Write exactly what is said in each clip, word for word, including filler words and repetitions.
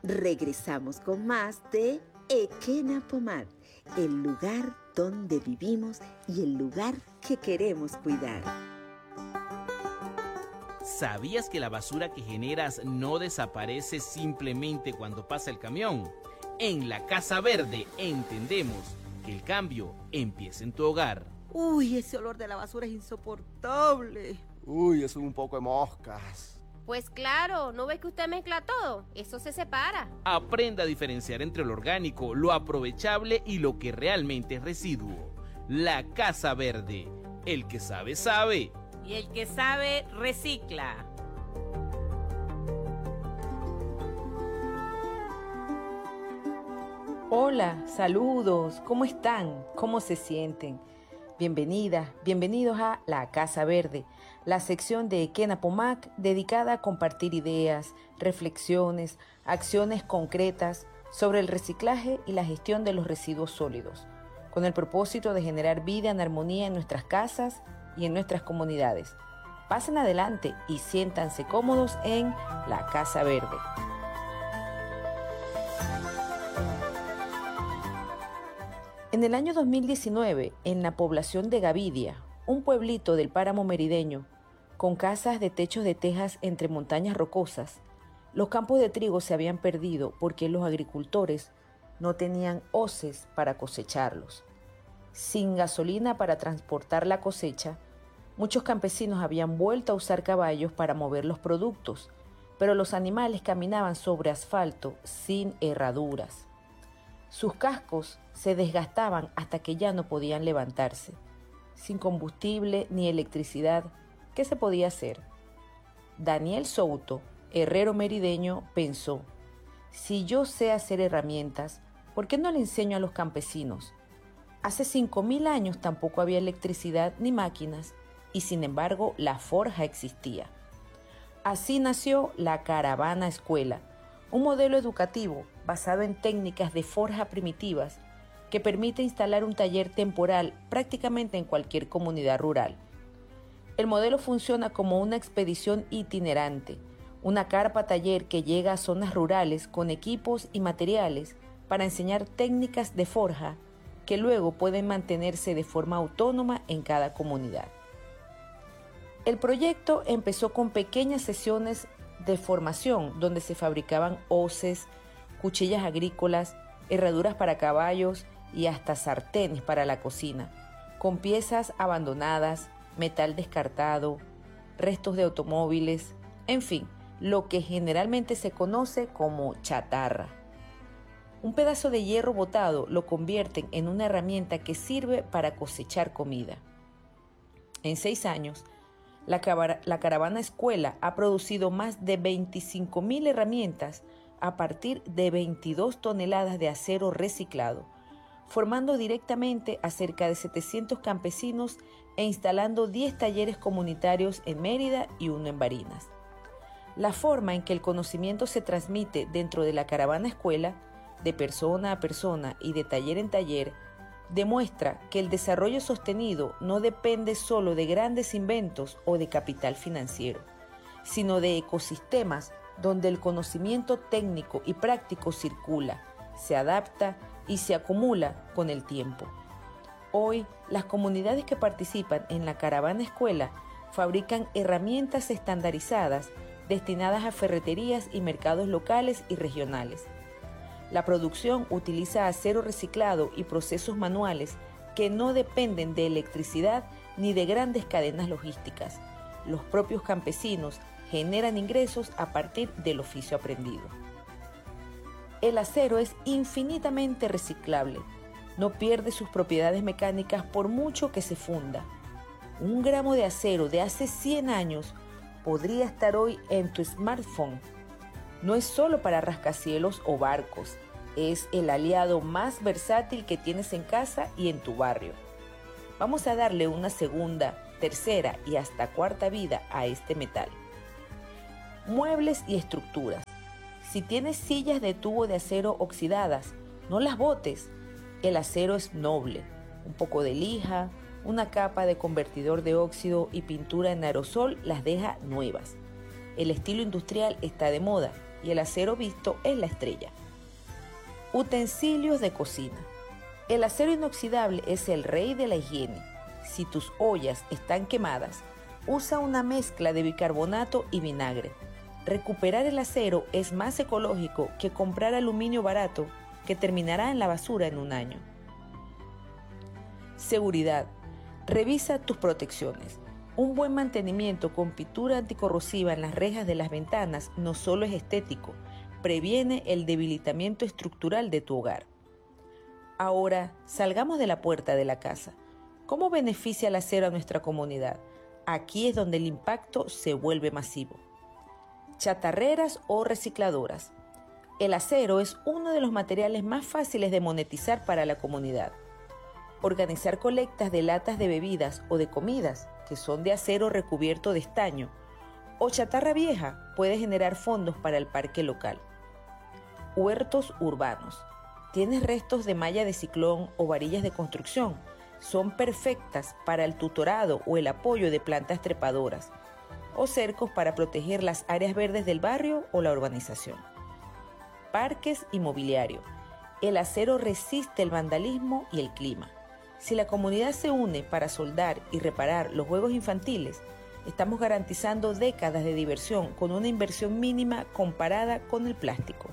Regresamos con más de Equenapomad, el lugar donde vivimos y el lugar que queremos cuidar. ¿Sabías que la basura que generas no desaparece simplemente cuando pasa el camión? En la Casa Verde entendemos que el cambio empieza en tu hogar. Uy, ese olor de la basura es insoportable. Uy, eso es un poco de moscas. Pues claro, ¿no ves que usted mezcla todo? Eso se separa. Aprenda a diferenciar entre lo orgánico, lo aprovechable y lo que realmente es residuo. La Casa Verde. El que sabe, sabe. Y el que sabe, recicla. Hola, saludos, ¿cómo están? ¿Cómo se sienten? Bienvenidas, bienvenidos a La Casa Verde, la sección de Equenapomad dedicada a compartir ideas, reflexiones, acciones concretas sobre el reciclaje y la gestión de los residuos sólidos, con el propósito de generar vida en armonía en nuestras casas y en nuestras comunidades. Pasen adelante y siéntanse cómodos en La Casa Verde. En el año dos mil diecinueve, en la población de Gavidia, un pueblito del páramo merideño, con casas de techos de tejas entre montañas rocosas, los campos de trigo se habían perdido porque los agricultores no tenían hoces para cosecharlos. Sin gasolina para transportar la cosecha, muchos campesinos habían vuelto a usar caballos para mover los productos, pero los animales caminaban sobre asfalto sin herraduras. Sus cascos se desgastaban hasta que ya no podían levantarse. Sin combustible ni electricidad, ¿qué se podía hacer? Daniel Souto, herrero merideño, pensó: si yo sé hacer herramientas, ¿por qué no le enseño a los campesinos? Hace cinco mil años tampoco había electricidad ni máquinas, y sin embargo la forja existía. Así nació la Caravana Escuela, un modelo educativo basado en técnicas de forja primitivas que permite instalar un taller temporal prácticamente en cualquier comunidad rural. El modelo funciona como una expedición itinerante, una carpa taller que llega a zonas rurales con equipos y materiales para enseñar técnicas de forja que luego pueden mantenerse de forma autónoma en cada comunidad. El proyecto empezó con pequeñas sesiones de formación donde se fabricaban hoces, cuchillas agrícolas, herraduras para caballos y hasta sartenes para la cocina, con piezas abandonadas, metal descartado, restos de automóviles, en fin, lo que generalmente se conoce como chatarra. Un pedazo de hierro botado lo convierten en una herramienta que sirve para cosechar comida. En seis años, la, la Caravana Escuela ha producido más de veinticinco mil herramientas a partir de veintidós toneladas de acero reciclado, formando directamente a cerca de setecientos campesinos e instalando diez talleres comunitarios en Mérida y uno en Barinas. La forma en que el conocimiento se transmite dentro de la Caravana Escuela, de persona a persona y de taller en taller, demuestra que el desarrollo sostenido no depende solo de grandes inventos o de capital financiero, sino de ecosistemas donde el conocimiento técnico y práctico circula, se adapta y se acumula con el tiempo. Hoy, las comunidades que participan en la Caravana Escuela fabrican herramientas estandarizadas destinadas a ferreterías y mercados locales y regionales. La producción utiliza acero reciclado y procesos manuales que no dependen de electricidad ni de grandes cadenas logísticas. Los propios campesinos generan ingresos a partir del oficio aprendido. El acero es infinitamente reciclable. No pierde sus propiedades mecánicas por mucho que se funda. Un gramo de acero de hace cien años podría estar hoy en tu smartphone. No es solo para rascacielos o barcos, es el aliado más versátil que tienes en casa y en tu barrio. Vamos a darle una segunda, tercera y hasta cuarta vida a este metal. Muebles y estructuras. Si tienes sillas de tubo de acero oxidadas, no las botes. El acero es noble. Un poco de lija, una capa de convertidor de óxido y pintura en aerosol las deja nuevas. El estilo industrial está de moda y el acero visto es la estrella. Utensilios de cocina. El acero inoxidable es el rey de la higiene. Si tus ollas están quemadas, usa una mezcla de bicarbonato y vinagre. Recuperar el acero es más ecológico que comprar aluminio barato que terminará en la basura en un año. Seguridad. Revisa tus protecciones. Un buen mantenimiento con pintura anticorrosiva en las rejas de las ventanas no solo es estético, previene el debilitamiento estructural de tu hogar. Ahora, salgamos de la puerta de la casa. ¿Cómo beneficia el acero a nuestra comunidad? Aquí es donde el impacto se vuelve masivo. Chatarreras o recicladoras. El acero es uno de los materiales más fáciles de monetizar para la comunidad. Organizar colectas de latas de bebidas o de comidas que son de acero recubierto de estaño o chatarra vieja puede generar fondos para el parque local. Huertos urbanos. ¿Tienes restos de malla de ciclón o varillas de construcción? Son perfectas para el tutorado o el apoyo de plantas trepadoras o cercos para proteger las áreas verdes del barrio o la urbanización. Parques y mobiliario. El acero resiste el vandalismo y el clima. Si la comunidad se une para soldar y reparar los juegos infantiles, estamos garantizando décadas de diversión con una inversión mínima comparada con el plástico.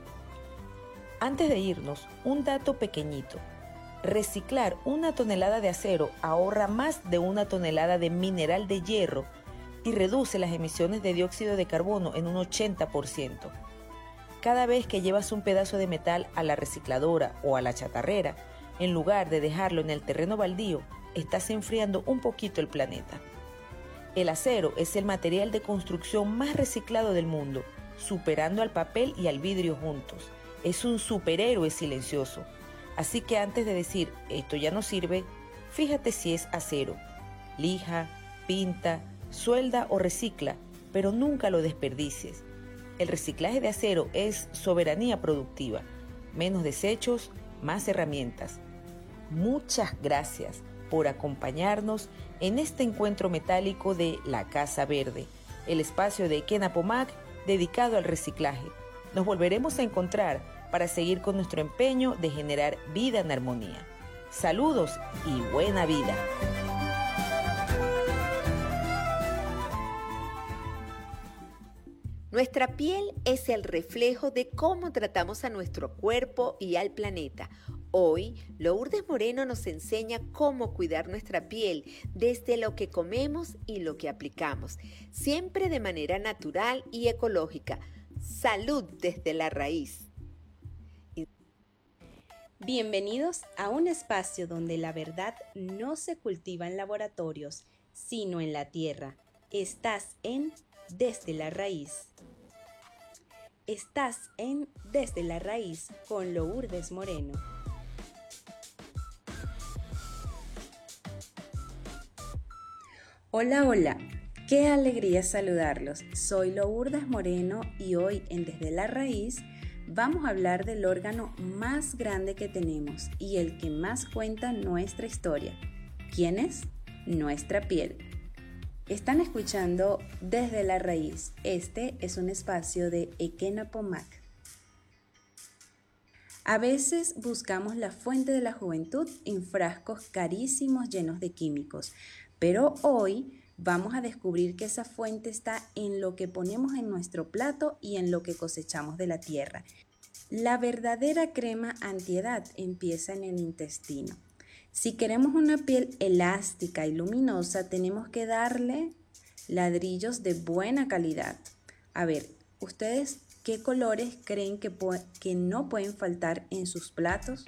Antes de irnos, un dato pequeñito. Reciclar una tonelada de acero ahorra más de una tonelada de mineral de hierro y reduce las emisiones de dióxido de carbono en un ochenta por ciento. Cada vez que llevas un pedazo de metal a la recicladora o a la chatarrera, en lugar de dejarlo en el terreno baldío, estás enfriando un poquito el planeta. El acero es el material de construcción más reciclado del mundo, superando al papel y al vidrio juntos. Es un superhéroe silencioso. Así que antes de decir, esto ya no sirve, fíjate si es acero. Lija, pinta, suelda o recicla, pero nunca lo desperdicies. El reciclaje de acero es soberanía productiva. Menos desechos, más herramientas. Muchas gracias por acompañarnos en este encuentro metálico de La Casa Verde, el espacio de Ekena Pomac dedicado al reciclaje. Nos volveremos a encontrar para seguir con nuestro empeño de generar vida en armonía. Saludos y buena vida. Nuestra piel es el reflejo de cómo tratamos a nuestro cuerpo y al planeta. Hoy, Lourdes Moreno nos enseña cómo cuidar nuestra piel desde lo que comemos y lo que aplicamos, siempre de manera natural y ecológica. Salud desde la raíz. Bienvenidos a un espacio donde la verdad no se cultiva en laboratorios, sino en la tierra. Estás en Desde la Raíz. Estás en Desde la Raíz con Lourdes Moreno. Hola, hola. Qué alegría saludarlos. Soy Lourdes Moreno y hoy en Desde la Raíz vamos a hablar del órgano más grande que tenemos y el que más cuenta nuestra historia. ¿Quién es? Nuestra piel. Están escuchando Desde la Raíz. Este es un espacio de Ekena Pomac. A veces buscamos la fuente de la juventud en frascos carísimos llenos de químicos, pero hoy vamos a descubrir que esa fuente está en lo que ponemos en nuestro plato y en lo que cosechamos de la tierra. La verdadera crema antiedad empieza en el intestino. Si queremos una piel elástica y luminosa, tenemos que darle ladrillos de buena calidad. A ver, ¿ustedes qué colores creen que, que no pueden faltar en sus platos?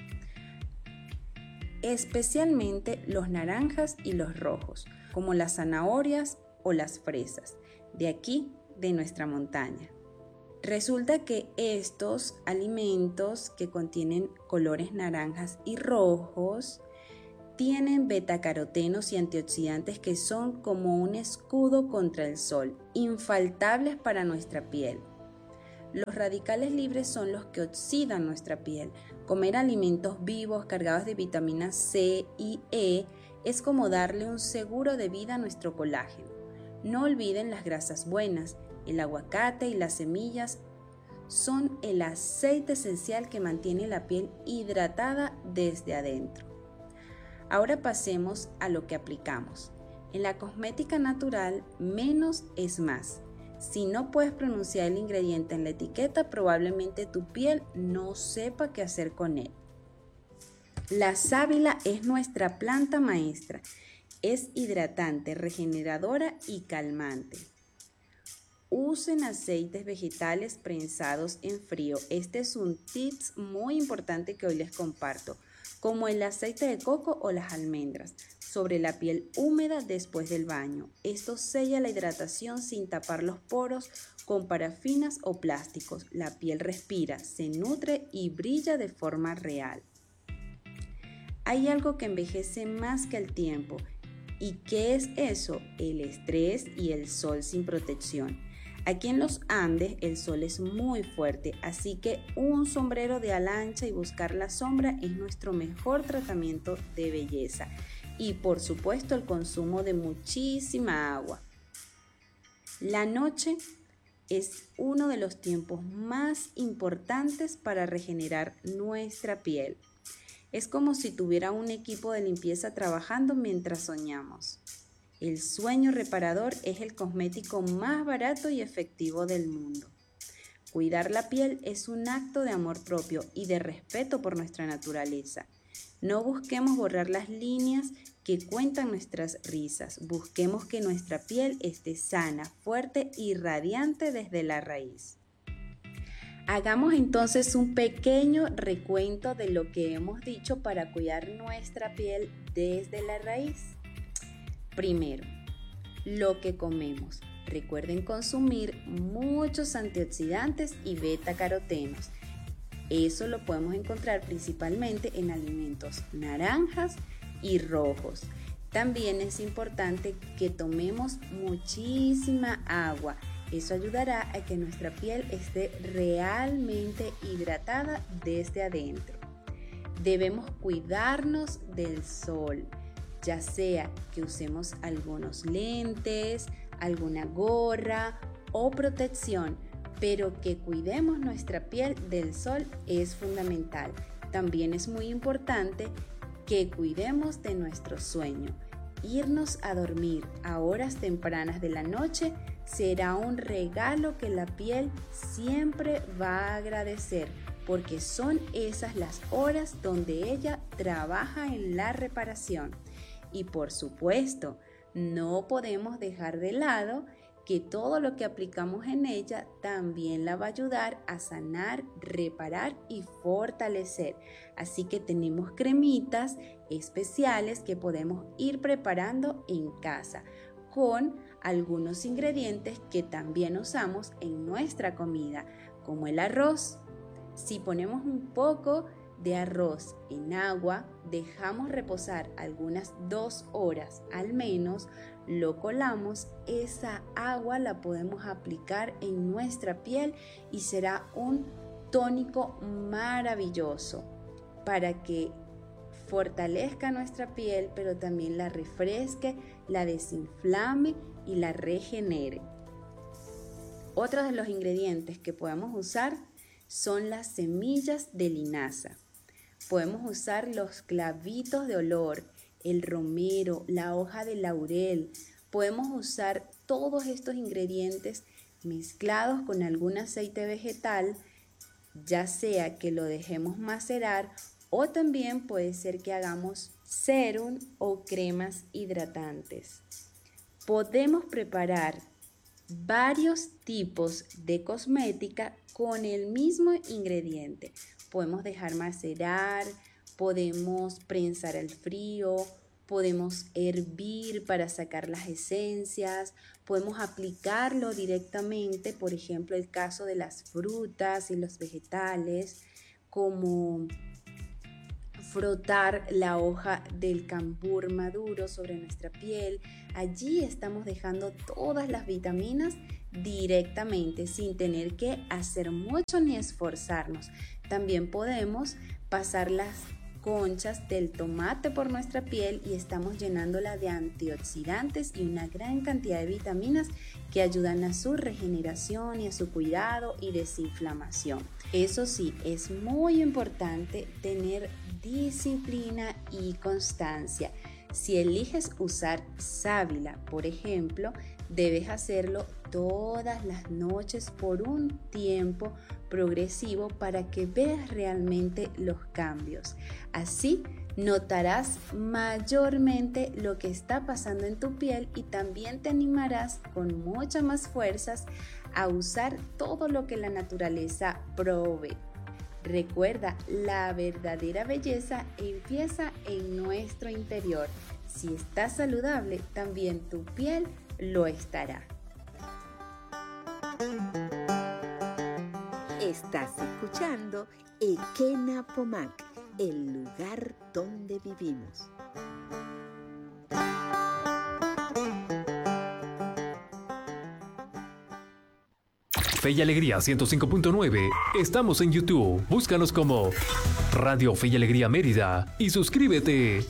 Especialmente los naranjas y los rojos, como las zanahorias o las fresas, de aquí, de nuestra montaña. Resulta que estos alimentos que contienen colores naranjas y rojos tienen betacarotenos y antioxidantes que son como un escudo contra el sol, infaltables para nuestra piel. Los radicales libres son los que oxidan nuestra piel. Comer alimentos vivos cargados de vitaminas C y E es como darle un seguro de vida a nuestro colágeno. No olviden las grasas buenas. El aguacate y las semillas son el aceite esencial que mantiene la piel hidratada desde adentro. Ahora pasemos a lo que aplicamos. En la cosmética natural, menos es más. Si no puedes pronunciar el ingrediente en la etiqueta, probablemente tu piel no sepa qué hacer con él. La sábila es nuestra planta maestra. Es hidratante, regeneradora y calmante. Usen aceites vegetales prensados en frío. Este es un tips muy importante que hoy les comparto, como el aceite de coco o las almendras, sobre la piel húmeda después del baño. Esto sella la hidratación sin tapar los poros con parafinas o plásticos. La piel respira, se nutre y brilla de forma real. Hay algo que envejece más que el tiempo. ¿Y qué es eso? El estrés y el sol sin protección. Aquí en los Andes el sol es muy fuerte, así que un sombrero de ala ancha y buscar la sombra es nuestro mejor tratamiento de belleza. Y por supuesto el consumo de muchísima agua. La noche es uno de los tiempos más importantes para regenerar nuestra piel. Es como si tuviera un equipo de limpieza trabajando mientras soñamos. El sueño reparador es el cosmético más barato y efectivo del mundo. Cuidar la piel es un acto de amor propio y de respeto por nuestra naturaleza. No busquemos borrar las líneas que cuentan nuestras risas. Busquemos que nuestra piel esté sana, fuerte y radiante desde la raíz. Hagamos entonces un pequeño recuento de lo que hemos dicho para cuidar nuestra piel desde la raíz. Primero, lo que comemos. Recuerden consumir muchos antioxidantes y betacarotenos. Eso lo podemos encontrar principalmente en alimentos naranjas y rojos. También es importante que tomemos muchísima agua. Eso ayudará a que nuestra piel esté realmente hidratada desde adentro. Debemos cuidarnos del sol, ya sea que usemos algunos lentes, alguna gorra o protección, pero que cuidemos nuestra piel del sol es fundamental. También es muy importante que cuidemos de nuestro sueño. Irnos a dormir a horas tempranas de la noche será un regalo que la piel siempre va a agradecer, porque son esas las horas donde ella trabaja en la reparación. Y por supuesto, no podemos dejar de lado que todo lo que aplicamos en ella también la va a ayudar a sanar, reparar y fortalecer. Así que tenemos cremitas especiales que podemos ir preparando en casa con algunos ingredientes que también usamos en nuestra comida, como el arroz. Si ponemos un poco de arroz en agua, dejamos reposar algunas dos horas al menos, lo colamos, esa agua la podemos aplicar en nuestra piel y será un tónico maravilloso para que fortalezca nuestra piel, pero también la refresque, la desinflame y la regenere. Otros de los ingredientes que podemos usar son las semillas de linaza. Podemos usar los clavitos de olor, el romero, la hoja de laurel. Podemos usar todos estos ingredientes mezclados con algún aceite vegetal, ya sea que lo dejemos macerar o también puede ser que hagamos sérum o cremas hidratantes. Podemos preparar varios tipos de cosmética con el mismo ingrediente. Podemos dejar macerar, podemos prensar al frío, podemos hervir para sacar las esencias, podemos aplicarlo directamente, por ejemplo, el caso de las frutas y los vegetales, como frotar la hoja del cambur maduro sobre nuestra piel. Allí estamos dejando todas las vitaminas directamente sin tener que hacer mucho ni esforzarnos. También podemos pasarlas conchas del tomate por nuestra piel y estamos llenándola de antioxidantes y una gran cantidad de vitaminas que ayudan a su regeneración y a su cuidado y desinflamación. Eso sí, es muy importante tener disciplina y constancia. Si eliges usar sábila, por ejemplo, debes hacerlo todas las noches por un tiempo progresivo para que veas realmente los cambios. Así notarás mayormente lo que está pasando en tu piel y también te animarás con muchas más fuerzas a usar todo lo que la naturaleza provee. Recuerda, la verdadera belleza empieza en nuestro interior. Si estás saludable, también tu piel lo estará. Estás escuchando Ekena Pomac, el lugar donde vivimos. Fe y Alegría ciento cinco punto nueve. Estamos en YouTube. Búscanos como Radio Fe y Alegría Mérida y suscríbete.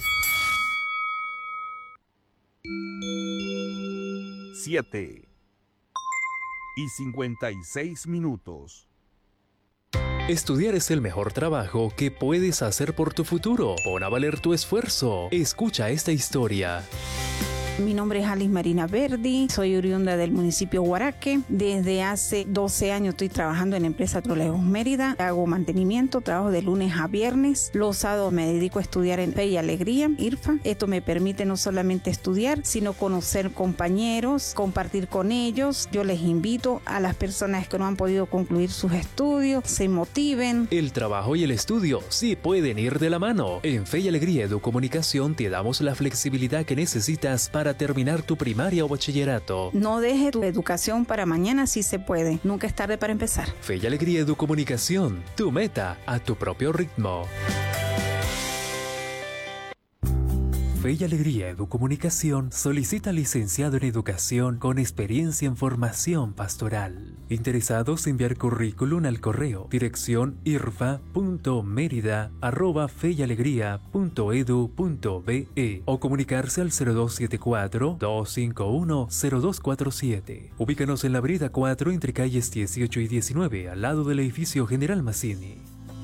siete y cincuenta y seis minutos. Estudiar es el mejor trabajo que puedes hacer por tu futuro. Pon a valer tu esfuerzo. Escucha esta historia. Mi nombre es Alice Marina Verdi, soy oriunda del municipio Guaraque. Desde hace doce años estoy trabajando en la empresa Trolejos Mérida. Hago mantenimiento, trabajo de lunes a viernes. Los sábados me dedico a estudiar en Fe y Alegría, I R F A. Esto me permite no solamente estudiar, sino conocer compañeros, compartir con ellos. Yo les invito a las personas que no han podido concluir sus estudios, se motiven. El trabajo y el estudio sí pueden ir de la mano. En Fe y Alegría Educomunicación te damos la flexibilidad que necesitas para Para terminar tu primaria o bachillerato. No dejes tu educación para mañana si se puede. Nunca es tarde para empezar. Fe y Alegría Educomunicación, tu meta a tu propio ritmo. Fe y Alegría Educomunicación solicita licenciado en Educación con experiencia en formación pastoral. Interesados en enviar currículum al correo dirección irfa punto merida arroba fe y alegría punto edu punto be o comunicarse al cero dos siete cuatro, dos cinco uno, cero dos cuatro siete. Ubícanos en la Brida cuatro entre calles dieciocho y diecinueve al lado del edificio General Mazzini.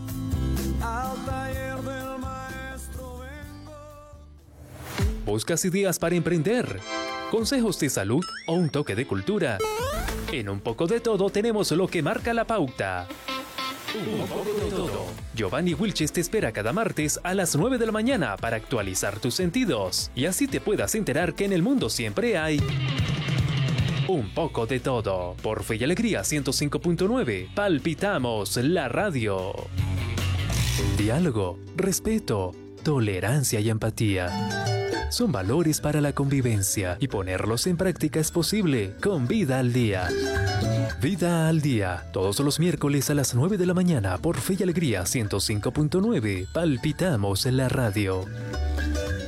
¿Buscas ideas para emprender? ¿Consejos de salud o un toque de cultura? En Un Poco de Todo tenemos lo que marca la pauta. Un poco de todo. Giovanni Wilches te espera cada martes a las nueve de la mañana para actualizar tus sentidos y así te puedas enterar que en el mundo siempre hay un poco de todo. Por Fe y Alegría ciento cinco punto nueve, palpitamos la radio. Diálogo, respeto, tolerancia y empatía son valores para la convivencia y ponerlos en práctica es posible con Vida al Día. Vida al Día, todos los miércoles a las nueve de la mañana por Fe y Alegría ciento cinco punto nueve, palpitamos en la radio.